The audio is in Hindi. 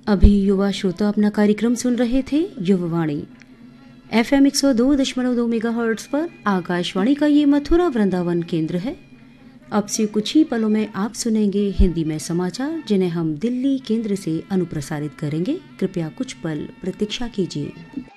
अभी युवा श्रोता अपना कार्यक्रम सुन रहे थे युववाणी FM 102.2 मेगाहर्ट्ज पर आकाशवाणी का ये मथुरा वृंदावन केंद्र है। अब से कुछ ही पलों में आप सुनेंगे हिंदी में समाचार, जिन्हें हम दिल्ली केंद्र से अनुप्रसारित करेंगे। कृपया कुछ पल प्रतीक्षा कीजिए।